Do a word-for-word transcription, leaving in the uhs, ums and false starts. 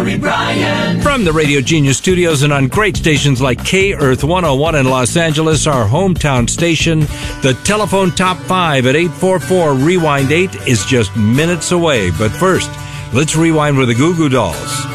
Gary Bryan. From the Radio Genius studios and on great stations like K-Earth one oh one in Los Angeles, our hometown station, the telephone top five at eight four four rewind eight is just minutes away. But first, let's rewind with the Goo Goo Dolls.